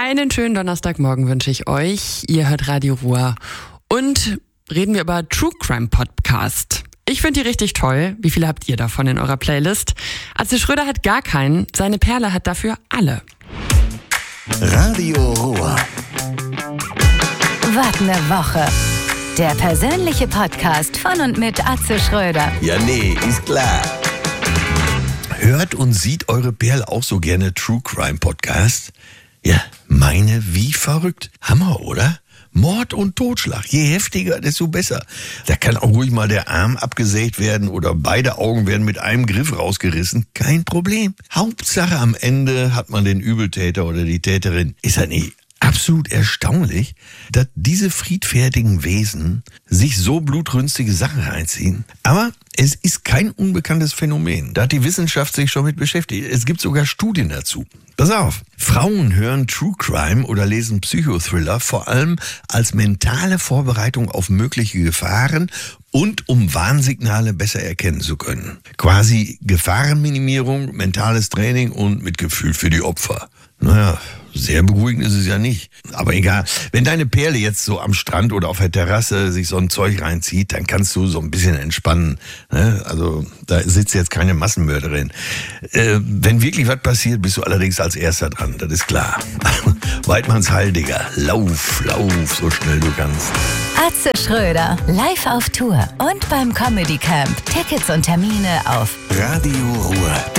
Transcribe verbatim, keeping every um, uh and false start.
Einen schönen Donnerstagmorgen wünsche ich euch. Ihr hört Radio Ruhr. Und reden wir über True Crime Podcast. Ich finde die richtig toll. Wie viele habt ihr davon in eurer Playlist? Atze Schröder hat gar keinen. Seine Perle hat dafür alle. Radio Ruhr. Was ne Woche. Der persönliche Podcast von und mit Atze Schröder. Ja, nee, ist klar. Hört und sieht eure Perle auch so gerne True Crime Podcast? Ja, meine wie verrückt. Hammer, oder? Mord und Totschlag. Je heftiger, desto besser. Da kann auch ruhig mal der Arm abgesägt werden oder beide Augen werden mit einem Griff rausgerissen. Kein Problem. Hauptsache am Ende hat man den Übeltäter oder die Täterin. Ist das nicht absolut erstaunlich, dass diese friedfertigen Wesen sich so blutrünstige Sachen reinziehen? Aber es ist kein unbekanntes Phänomen. Da hat die Wissenschaft sich schon mit beschäftigt. Es gibt sogar Studien dazu. Pass auf, Frauen hören True Crime oder lesen Psychothriller vor allem als mentale Vorbereitung auf mögliche Gefahren und um Warnsignale besser erkennen zu können. Quasi Gefahrenminimierung, mentales Training und Mitgefühl für die Opfer. Naja, sehr beruhigend ist es ja nicht. Aber egal, wenn deine Perle jetzt so am Strand oder auf der Terrasse sich so ein Zeug reinzieht, dann kannst du so ein bisschen entspannen. Ne? Also da sitzt jetzt keine Massenmörderin. Äh, wenn wirklich was passiert, bist du allerdings als Erster dran, das ist klar. Weidmanns Heil, Digga. Lauf, lauf, so schnell du kannst. Atze Schröder, live auf Tour und beim Comedy Camp. Tickets und Termine auf Radio Ruhr.